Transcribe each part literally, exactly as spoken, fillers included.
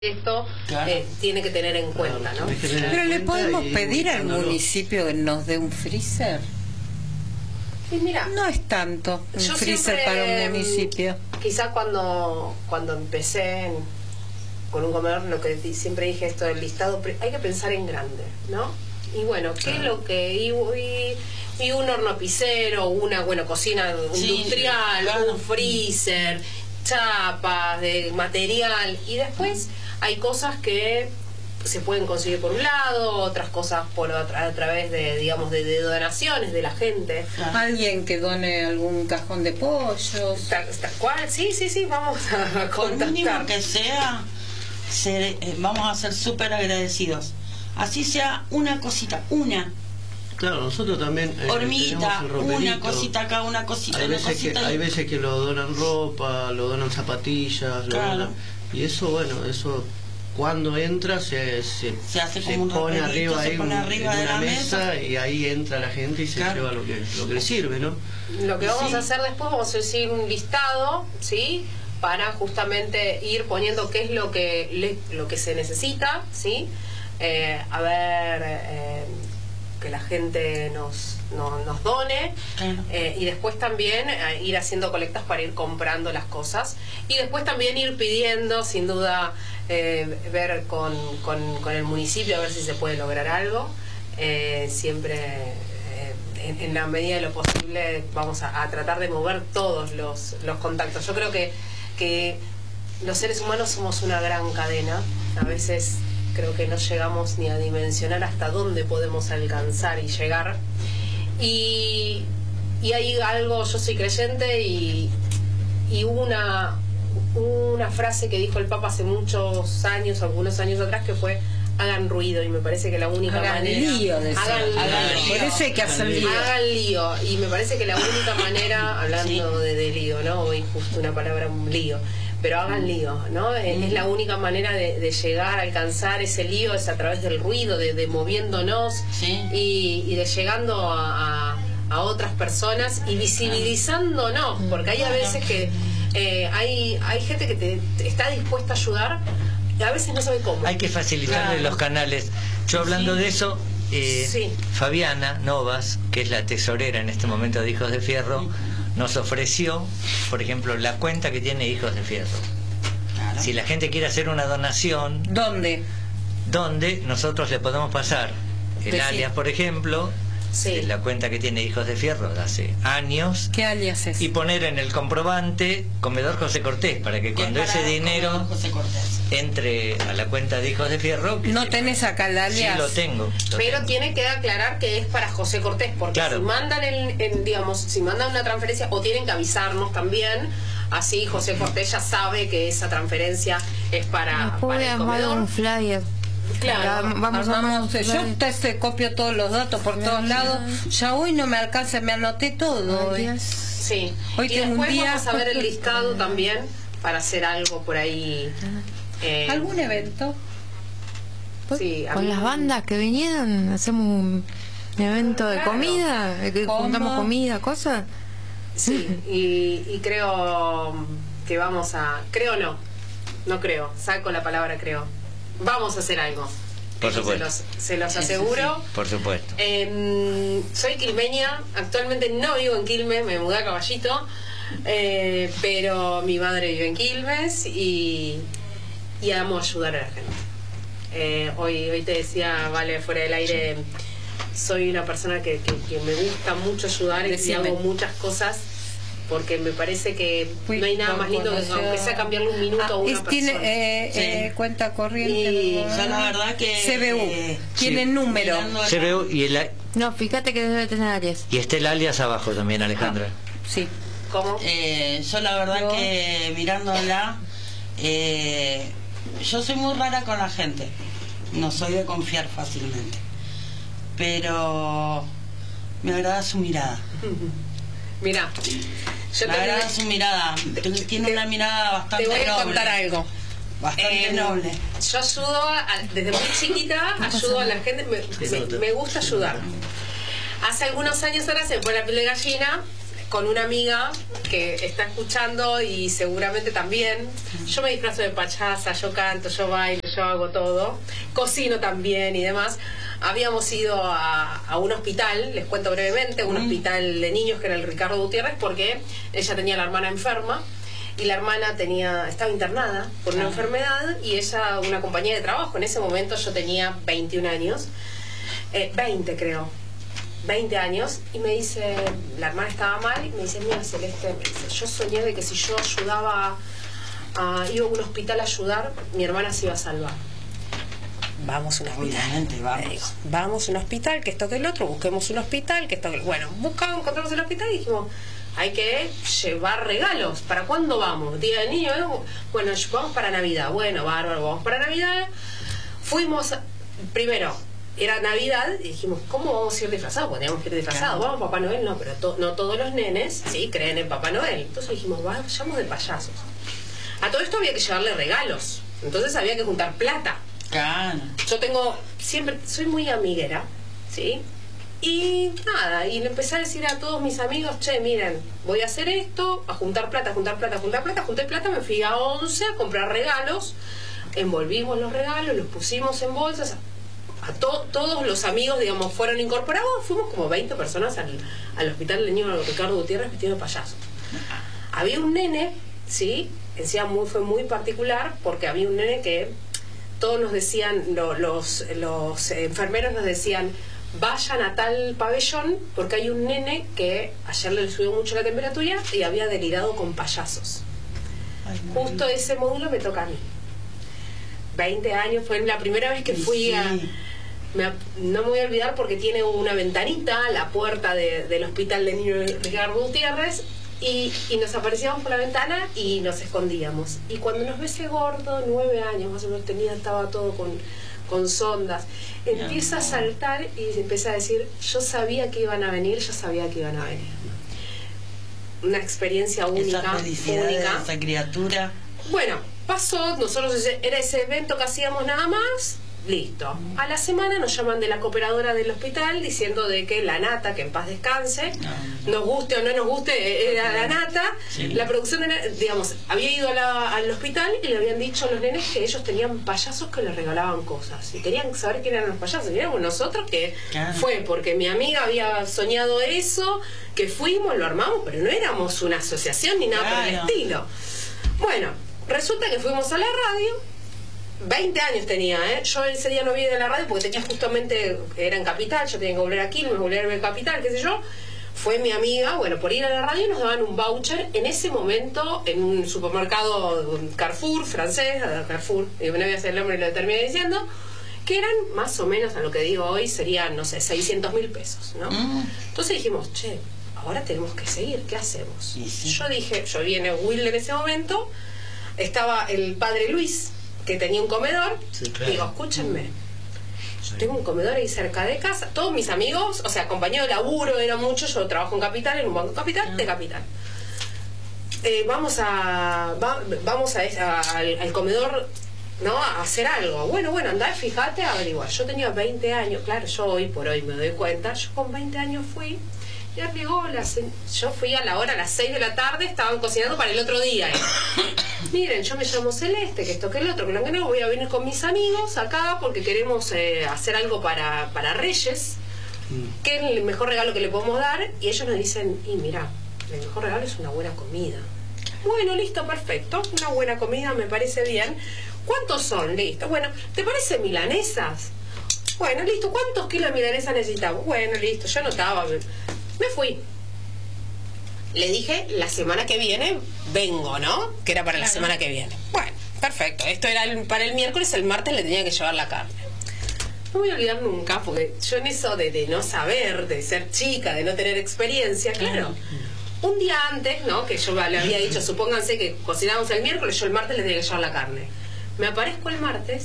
esto claro. eh, tiene que tener en cuenta, ¿no? Pero le podemos pedir al municipio que nos dé un freezer. Sí, mira, no es tanto un yo freezer siempre, para un municipio. Quizás cuando cuando empecé en, con un comedor, lo que siempre dije, esto del listado, hay que pensar en grande, ¿no? Y bueno, ¿qué es lo que y, y, y un horno pisero, una bueno cocina sí, industrial, claro. un freezer, chapas de material, y después hay cosas que se pueden conseguir por un lado, otras cosas por a, a través de, digamos, de, de donaciones de la gente. Claro. Alguien que done algún cajón de pollos. Tal, tal cual, sí, sí, sí, vamos a contactar. Por mínimo que sea, ser, eh, vamos a ser súper agradecidos. Así sea una cosita, una. Claro, nosotros también eh, hormiguita, una cosita acá, una cosita, hay una veces cosita. Que, hay veces que lo donan ropa, lo donan zapatillas, lo claro. donan, y eso, bueno, eso cuando entra se, se, se, hace se como un pone ropelito, arriba, se ahí pone un, arriba en de una la mesa, mesa y ahí entra la gente y se claro. lleva lo que, lo que le sirve, ¿no? Lo que vamos sí. a hacer después, vamos a decir un listado, ¿sí? Para justamente ir poniendo qué es lo que le, lo que se necesita, ¿sí? Eh, a ver, eh, que la gente nos, no, nos done, claro. eh, y después también eh, ir haciendo colectas para ir comprando las cosas, y después también ir pidiendo, sin duda, eh, ver con, con, con el municipio a ver si se puede lograr algo. Eh, siempre eh, en, en la medida de lo posible vamos a, a tratar de mover todos los, los contactos. Yo creo que, que los seres humanos somos una gran cadena. A veces creo que no llegamos ni a dimensionar hasta dónde podemos alcanzar y llegar. Y, y hay algo, yo soy creyente, y, y una, una frase que dijo el Papa hace muchos años, algunos años atrás, que fue: hagan ruido, y me parece que la única hagan manera... Lío de hagan lío. Hagan lío. Por eso hay que hacer lío. Hagan lío. Y me parece que la única manera, hablando sí. de, de lío, ¿no? Hoy justo una palabra, un lío. Pero hagan lío, ¿no? Mm. Es la única manera de, de llegar a alcanzar ese lío, es a través del ruido, de, de moviéndonos sí. y, y de llegando a, a, a otras personas y visibilizándonos, porque hay a veces que eh, hay, hay gente que te, te está dispuesta a ayudar y a veces no sabe cómo. Hay que facilitarle claro. los canales. Yo hablando sí. de eso, eh, sí. Fabiana Novas, que es la tesorera en este momento de Hijos de Fierro, nos ofreció, por ejemplo, la cuenta que tiene Hijos de Fierro. Claro. Si la gente quiere hacer una donación, ¿dónde? ¿Dónde nosotros le podemos pasar el Decir. alias, por ejemplo, sí. de la cuenta que tiene Hijos de Fierro de hace años? ¿Qué alias es? Y poner en el comprobante Comedor José Cortés, para que cuando ese dinero entre a la cuenta de Hijos de Fierro... ¿No tenés acá el alias? Sí, lo tengo. Lo Pero tengo. tiene que aclarar que es para José Cortés, porque claro. si mandan el, el, digamos, si mandan una transferencia, o tienen que avisarnos también, así José Cortés ya sabe que esa transferencia es para, para el comedor. Un flyer. Claro, vamos a yo te, te copio todos los datos por claro. todos lados. Ya hoy no me alcanza, me anoté todo. Hoy. Sí. Hoy y tengo después un día vamos a ver el listado también para hacer algo por ahí. Eh, ¿Algún evento? Sí, con las bandas que vinieron, hacemos un evento de claro. comida, que juntamos comida, cosas. Sí, y, y creo que vamos a... Creo no, no creo, saco la palabra creo. Vamos a hacer algo. Por supuesto. Se los, se los aseguro. Sí, sí, por supuesto. Eh, soy quilmeña, actualmente no vivo en Quilmes, me mudé a Caballito, eh, pero mi madre vive en Quilmes y, y amo ayudar a la gente. Eh, hoy, hoy te decía, Vale, fuera del aire, soy una persona que, que, que me gusta mucho ayudar y, y hago muchas cosas. Porque me parece que Fui no hay nada más lindo que aunque sea cambiarle un minuto ah, a una es, persona. Tiene eh, sí. eh, cuenta corriente. Y yo la verdad que... C B U. Eh, tiene sí. número. C B U y el... No, fíjate que debe tener alias. Y está el alias abajo también, Alejandra. Ah, sí. ¿Cómo? Eh, yo la verdad yo... que mirándola, eh, yo soy muy rara con la gente. No soy de confiar fácilmente. Pero me agrada su mirada. Mirá, yo me agrada su mirada. Tiene te, una mirada bastante noble. Te voy a contar noble. algo. Bastante eh, noble. Yo ayudo, a, desde muy chiquita, ayudo a la gente, me, me, me gusta ayudar. Hace algunos años ahora se me pone la piel de gallina, con una amiga que está escuchando y seguramente también. Yo me disfrazo de payasa, yo canto, yo bailo, yo hago todo, cocino también y demás. Habíamos ido a, a un hospital, les cuento brevemente, un mm. hospital de niños que era el Ricardo Gutiérrez, porque ella tenía a la hermana enferma y la hermana tenía estaba internada por una ah. enfermedad, y ella, una compañía de trabajo. En ese momento yo tenía veintiún años, eh, veinte creo, veinte años, y me dice, la hermana estaba mal, y me dice, mira Celeste, me dice, yo soñé de que si yo ayudaba, a, iba a un hospital a ayudar, mi hermana se iba a salvar. Vamos a un hospital. Obviamente, vamos. Digo, vamos a un hospital, que esto que el otro, busquemos un hospital, que esto que... Bueno, buscamos, encontramos el hospital y dijimos, hay que llevar regalos. ¿Para cuándo vamos? Día del niño, ¿eh? Bueno, vamos para Navidad. Bueno, bárbaro, vamos para Navidad. Fuimos, primero, era Navidad, y dijimos, ¿cómo vamos a ir disfrazados? Podríamos ir disfrazados. Vamos a Papá Noel, no, pero to, no todos los nenes, sí, creen en Papá Noel. Entonces dijimos, vayamos de payasos. A todo esto había que llevarle regalos. Entonces había que juntar plata. Claro. Yo tengo, siempre, soy muy amiguera, ¿sí? Y nada, y le empecé a decir a todos mis amigos, che, miren, voy a hacer esto, a juntar plata, juntar plata, juntar plata, junté plata, me fui a once a comprar regalos, envolvimos los regalos, los pusimos en bolsas, a to todos los amigos, digamos, fueron incorporados, fuimos como veinte personas al, al hospital del niño Ricardo Gutiérrez vestido de payaso. Había un nene, ¿sí? Encima muy, fue muy particular, porque había un nene que todos nos decían, lo, los, los enfermeros nos decían, vayan a tal pabellón porque hay un nene que ayer le subió mucho la temperatura y había delirado con payasos. Ay, justo ese módulo me toca a mí. veinte años, fue la primera vez que fui sí. a... Me, no me voy a olvidar porque tiene una ventanita, la puerta de, del hospital de niño Ricardo Gutiérrez, y, y nos aparecíamos por la ventana y nos escondíamos. Y cuando nos ve ese gordo, nueve años más o menos tenía, estaba todo con, con sondas, empieza a saltar y empieza a decir, yo sabía que iban a venir, yo sabía que iban a venir. Una experiencia única, esa felicidad única. De esa criatura. Bueno, pasó, nosotros era ese evento que hacíamos nada más, listo. A la semana nos llaman de la cooperadora del hospital diciendo de que la nata, que en paz descanse, no, no. nos guste o no nos guste, era la nata. Sí. La producción, era, digamos, había ido a la, al hospital y le habían dicho a los nenes que ellos tenían payasos que les regalaban cosas. Y querían saber quién eran los payasos. Y éramos nosotros, que claro. fue porque mi amiga había soñado eso, que fuimos, lo armamos, pero no éramos una asociación ni nada claro. por el estilo. Bueno, resulta que fuimos a la radio. veinte años tenía, ¿eh? Yo ese día no vine de la radio porque tenía justamente, era en Capital, yo tenía que volver aquí, me volví a ver Capital, qué sé yo. Fue mi amiga, bueno, por ir a la radio nos daban un voucher en ese momento en un supermercado Carrefour, francés, Carrefour, y no voy a hacer el nombre y lo terminé diciendo, que eran más o menos, a lo que digo hoy, serían, no sé, seiscientos mil pesos, ¿no? Mm. Entonces dijimos, che, ahora tenemos que seguir, ¿qué hacemos? Sí, sí. Yo dije, yo vine a Wilde en ese momento, estaba el padre Luis, que tenía un comedor, sí, claro. Digo, escúchenme, yo tengo un comedor ahí cerca de casa, todos mis amigos, o sea, compañeros de laburo eran muchos, yo trabajo en Capital, en un banco Capital, ah. de Capital. Eh, vamos a va, vamos a, a, al, al comedor, ¿no? A hacer algo. Bueno, bueno, andá, fíjate, averiguar. Yo tenía veinte años, claro, yo hoy por hoy me doy cuenta, yo con veinte años fui, ya llegó, las, yo fui a la hora, a las seis de la tarde, estaban cocinando para el otro día. ¿eh? Miren, yo me llamo Celeste, que esto que el otro, que lo que no, voy a venir con mis amigos acá porque queremos eh, hacer algo para, para Reyes, mm. que es el mejor regalo que le podemos dar, y ellos nos dicen, y mira, el mejor regalo es una buena comida. Bueno, listo, perfecto, una buena comida me parece bien. ¿Cuántos son? Listo. Bueno, ¿te parece milanesas? Bueno, listo, ¿cuántos kilos de milanesas necesitamos? Bueno, listo, yo anotaba. Me fui. Le dije, la semana que viene vengo, ¿no? Que era para claro. la semana que viene. Bueno, perfecto. Esto era el, para el miércoles, el martes le tenía que llevar la carne. No me voy a olvidar nunca, porque yo en eso de, de no saber, de ser chica, de no tener experiencia, claro. Un día antes, ¿no? Que yo le había dicho, supónganse que cocinamos el miércoles, yo el martes le tenía que llevar la carne. Me aparezco el martes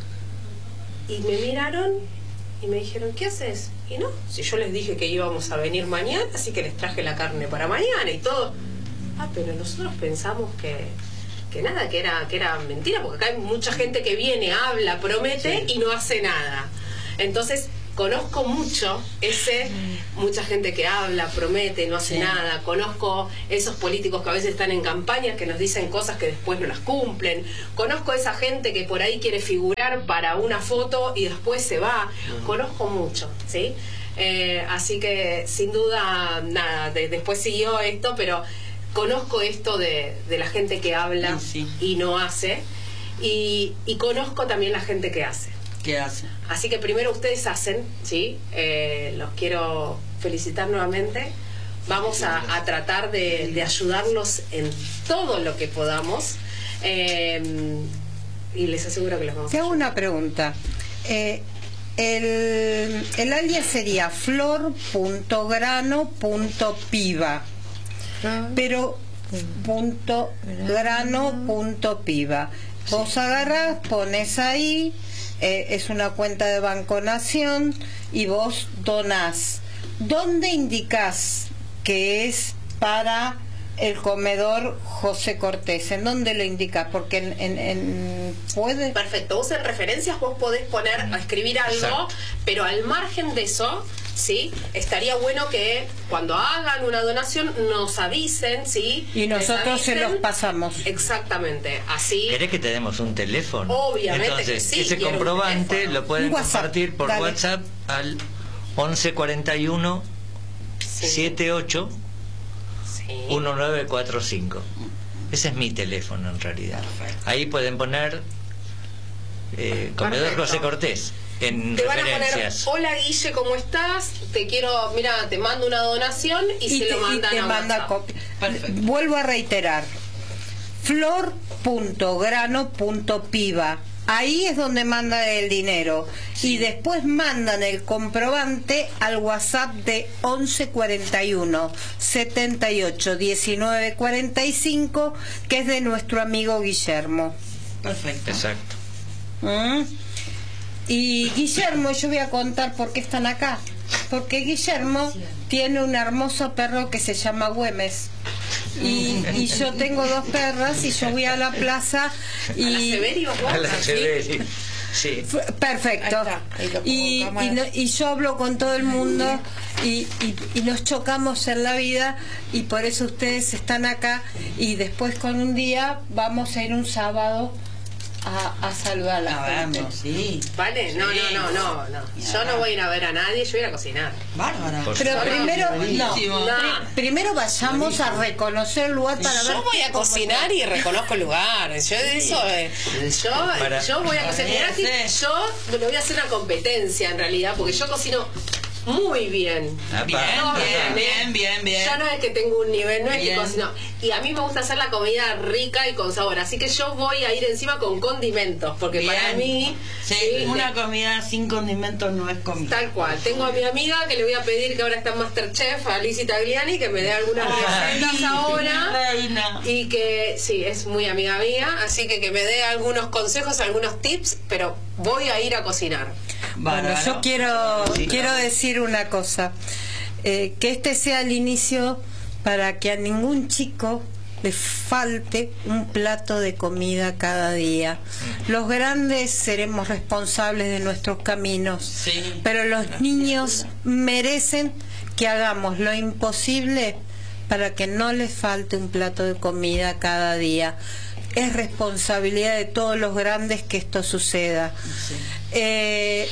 y me miraron y me dijeron, ¿qué haces? Y no, si yo les dije que íbamos a venir mañana, así que les traje la carne para mañana y todo. Ah, pero nosotros pensamos que, que nada, que era, que era mentira, porque acá hay mucha gente que viene, habla, promete sí. y no hace nada. Entonces, conozco mucho ese, mucha gente que habla, promete, no hace sí. nada. Conozco esos políticos que a veces están en campañas que nos dicen cosas que después no las cumplen. Conozco esa gente que por ahí quiere figurar para una foto y después se va. Conozco mucho, ¿sí? Eh, así que sin duda, nada, de, después siguió esto, pero conozco esto de, de la gente que habla sí, sí. y no hace. Y, y conozco también la gente que hace. ¿Qué hace? Así que primero ustedes hacen, ¿sí? Eh, los quiero felicitar nuevamente. Vamos a, a tratar de, de ayudarlos en todo lo que podamos. Eh, y les aseguro que los vamos a ayudar. Te hago una pregunta. Eh, el, el alias sería flor punto grano punto piva. Pero punto grano punto piva. Vos agarrás, pones ahí, eh, es una cuenta de Banco Nación y vos donás. ¿Dónde indicás que es para el comedor José Cortés? ¿En dónde lo indicás? Porque en, en, en puede... Perfecto, vos en referencias vos podés poner, escribir algo, exacto, pero al margen de eso, ¿sí? Estaría bueno que cuando hagan una donación nos avisen, ¿sí? Y nosotros avisen, se los pasamos. Exactamente, así. ¿Querés que te demos un teléfono? Obviamente. Entonces, que sí, ese comprobante lo pueden compartir por dale. WhatsApp al once cuarenta y uno sí. setenta y ocho sí. diecinueve cuarenta y cinco. Ese es mi teléfono en realidad. Perfecto. Ahí pueden poner eh, comedor Perfecto. José Cortés. En te van a referencias. poner, hola Guille, ¿cómo estás? Te quiero, mira, te mando una donación y, y se te, lo mandan y te a manda copia. Vuelvo a reiterar, flor punto grano punto piva. Ahí es donde manda el dinero. Sí. Y después mandan el comprobante al WhatsApp de once cuarenta y uno setenta y ocho diecinueve cuarenta y cinco, que es de nuestro amigo Guillermo. Perfecto. Exacto. ¿Mm? Y Guillermo, yo voy a contar por qué están acá. Porque Guillermo tiene un hermoso perro que se llama Güemes. Y, y yo tengo dos perras y yo voy a la plaza y... ¿A la Severi vos? A la Severi, sí. Perfecto. Y, y, no, y yo hablo con todo el mundo y, y, y nos chocamos en la vida y por eso ustedes están acá y después con un día vamos a ir un sábado A, a saludar a la no, gente. Vamos, sí. ¿Vale? No, sí. no, no, no, no. Yo no voy a ir a ver a nadie, yo voy a ir a cocinar. Bárbara. Pero primero, no, no. primero vayamos a reconocer el lugar para yo ver. Yo voy a cocinar y reconozco el lugar. Yo de eso, eh, yo, para, yo voy a cocinar. Sí. Yo le voy a hacer una competencia en realidad, porque yo cocino muy bien. Bien, no, bien, bien, bien, bien, bien. Ya no es que tengo un nivel, no es bien. que cocino. Y a mí me gusta hacer la comida rica y con sabor. Así que yo voy a ir encima con condimentos. Porque bien. Para mí... Sí, sí, una de... comida sin condimentos no es comida. Tal cual. Tengo a mi amiga que le voy a pedir, que ahora está en Masterchef, a Lizzie Tagliani, que me dé algunas ah, recetas ahora. Reina. Y que, sí, es muy amiga mía. Así que que me dé algunos consejos, algunos tips. Pero voy a ir a cocinar. Bueno, bueno yo quiero, sí, quiero no. decir una cosa, eh, que este sea el inicio para que a ningún chico le falte un plato de comida cada día. Los grandes seremos responsables de nuestros caminos, sí, pero los niños merecen que hagamos lo imposible para que no les falte un plato de comida cada día. Es responsabilidad de todos los grandes que esto suceda. Sí. Eh,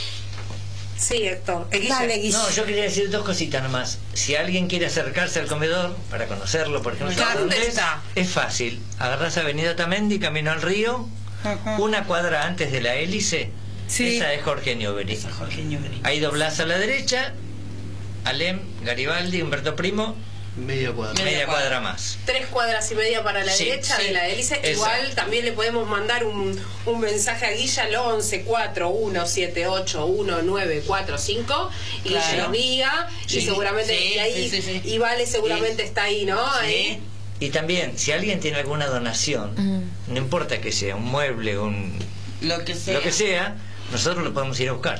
sí, Héctor. Dale, Guille. No, yo quería decir dos cositas nomás. Si alguien quiere acercarse al comedor para conocerlo, por ejemplo, ¿dónde está? Es fácil. Agarrás Avenida Tamendi, camino al río, uh-huh. una cuadra antes de la hélice. Sí. Esa es Jorge Newbery. Esa Jorge Newbery. Ahí doblás a la derecha, Alem, Garibaldi, Humberto Primo. Media cuadra. Media, media cuadra. cuadra más. Tres cuadras y media para la sí, derecha sí, de la hélice. Esa. Igual también le podemos mandar un, un mensaje a Guilla al once cuarenta y uno setenta y ocho diecinueve cuarenta y cinco y claro. Guilla nos diga sí, y seguramente sí, y ahí sí, sí, sí. y Vale seguramente sí. está ahí, ¿no? Sí. Ahí. Y también, si alguien tiene alguna donación, mm. no importa que sea un mueble, un lo que sea, lo que sea nosotros lo podemos ir a buscar.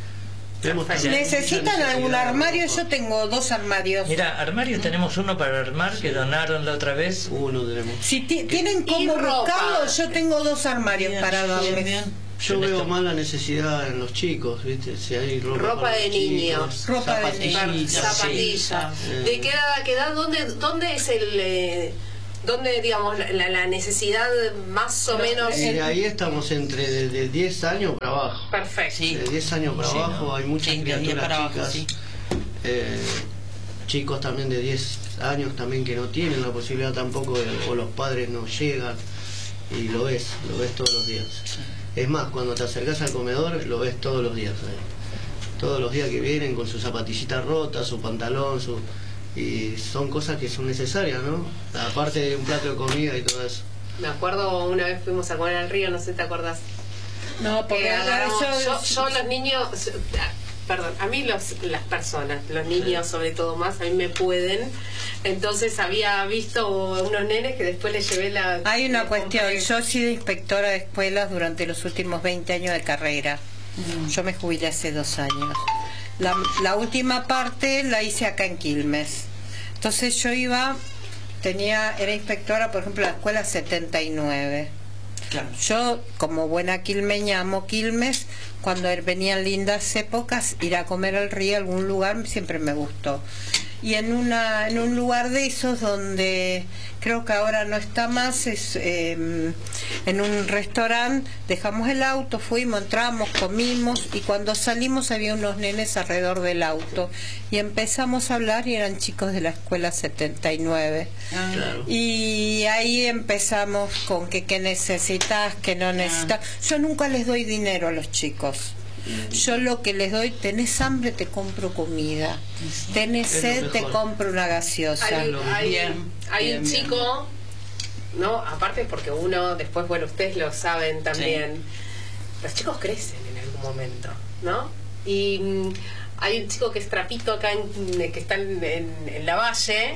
¿Necesitan algún armario? Yo tengo dos armarios. Mira, armarios tenemos uno para armar que donaron la otra vez. Uno tenemos. Si tienen cómo buscarlo, yo tengo dos armarios bien, para darles. Bien. Yo veo más la necesidad en los chicos, ¿viste? Si hay ropa, ropa de chicos, niños, ropa de niños, zapatillas. Sí. ¿De qué edad, qué edad? ¿Dónde, dónde es el, eh, dónde digamos la, la necesidad más o menos? Y de ahí estamos entre de, de diez años para abajo. Perfecto. Sí. De diez años para Sí, abajo ¿no? hay muchas Sí, de diez criaturas para abajo, chicas. sí. Eh, chicos también de diez años también que no tienen la posibilidad tampoco de, o los padres no llegan, y lo ves, lo ves todos los días. Es más, cuando te acercás al comedor lo ves todos los días ahí. Todos los días que vienen con sus zapatillitas rotas, su pantalón, su y son cosas que son necesarias, ¿no? Aparte de un plato de comida y todo eso. Me acuerdo una vez fuimos a comer al río, no sé si te acordás. No, porque Que agarramos- yo, yo, yo los niños, perdón, a mí los, las personas, los niños sobre todo más, a mí me pueden. Entonces había visto unos nenes que después les llevé la... hay una les cuestión, compré- yo he sido inspectora de escuelas durante los últimos veinte años de carrera. Yo me jubilé hace dos años. La, la última parte la hice acá en Quilmes. Entonces yo iba, tenía, era inspectora, por ejemplo, de la escuela setenta y nueve. Claro. Yo, como buena quilmeña, amo Quilmes. Cuando venían lindas épocas, ir a comer al río, a algún lugar, siempre me gustó. Y en una en un lugar de esos donde creo que ahora no está más, es eh, en un restaurante, dejamos el auto, fuimos, entramos, comimos, y cuando salimos había unos nenes alrededor del auto y empezamos a hablar, y eran chicos de la escuela setenta y nueve. Ah, Claro. Y ahí empezamos con que qué necesitas, que no necesitas. Yo nunca les doy dinero a los chicos. Yo lo que les doy, tenés hambre, te compro comida. Tenés Es lo sed, te mejor. compro una gaseosa. Hay, hay- Bien, hay bien, un bien. chico, ¿no? Aparte porque uno, después, bueno, ustedes lo saben también, los chicos crecen en algún momento, ¿no? Y mm, hay un chico que es trapito acá, en, que está en, en, en la Valle,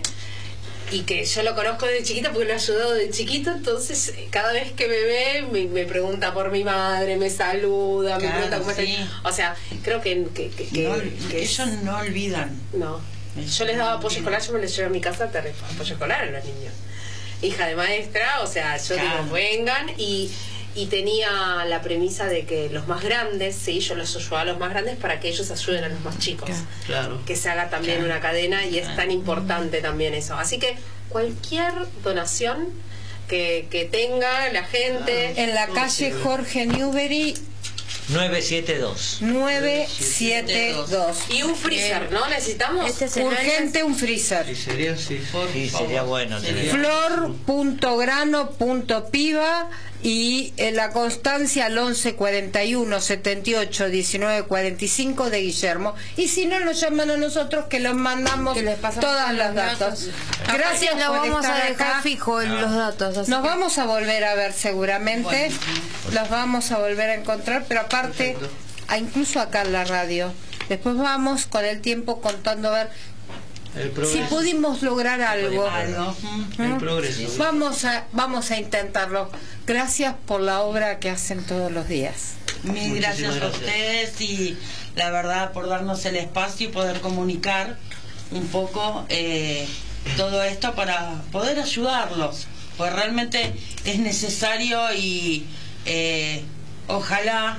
y que yo lo conozco desde chiquito porque lo he ayudado de chiquito, entonces cada vez que me ve me, me pregunta por mi madre, me saluda, me Claro, pregunta cómo sí. está. O sea, creo que, que, que, que- No, que es- ellos no olvidan. no. Yo les daba apoyo escolar, yo me les llevé a mi casa te apoyo escolar a los niños. Hija de maestra, o sea, yo Claro. digo, vengan, y, y tenía la premisa de que los más grandes, sí, yo los ayudaba a los más grandes para que ellos ayuden a los más chicos. Claro. Claro. Que se haga también Claro. una cadena, y es Claro. tan importante también eso. Así que cualquier donación que, que tenga la gente... En la calle Jorge Newbery nueve siete dos. nueve siete dos. Y un freezer, ¿no? Necesitamos... Este es el Urgente un freezer. Y sería así. Sí, sería bueno tener. flor punto grano punto piva y en la constancia al once cuarenta y uno setenta y ocho diecinueve cuarenta y cinco de Guillermo. Y si no, nos llaman a nosotros, que los mandamos Que les pasamos todos los los datos. datos. Gracias Aparte, lo por vamos estar a dejar acá. fijo en los datos. así Nos que- vamos a volver a ver seguramente. Bueno. Los vamos a volver a encontrar, pero aparte, Perfecto. a- incluso acá en la radio. Después vamos con el tiempo contando a ver El si progreso. pudimos lograr algo. Algo. El progreso. Vamos a, vamos a intentarlo. Gracias por la obra que hacen todos los días. Mil Muchísimas gracias a gracias. ustedes, y la verdad por darnos el espacio y poder comunicar un poco eh, todo esto para poder ayudarlos, pues realmente es necesario, y eh, ojalá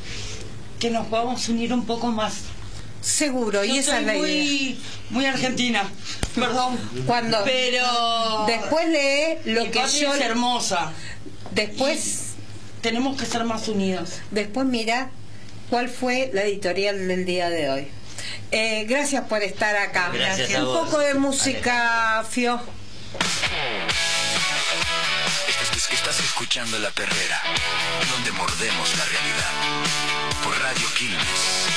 que nos podamos unir un poco más. Seguro, y Yo esa soy es la idea. muy, muy argentina, perdón, Cuando pero después lee lo mi que patria yo es hermosa. después Tenemos que ser más unidos. después mira cuál fue la editorial del día de hoy. Eh, gracias por estar acá. Gracias a Un vos. poco de música, Fio. Estás, estás escuchando La Perrera, donde mordemos la realidad. Por Radio Quilmes.